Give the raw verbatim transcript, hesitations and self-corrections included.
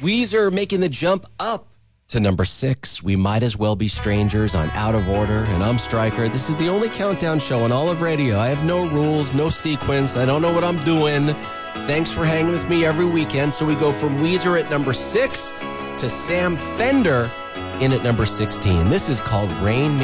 Weezer making the jump up to number six. We Might As Well Be Strangers on Out of Order, and I'm Stryker. This is the only countdown show on all of radio. I have no rules, no sequence. I don't know what I'm doing. Thanks for hanging with me every weekend. So we go from Weezer at number six to Sam Fender in at number sixteen. This is called Rain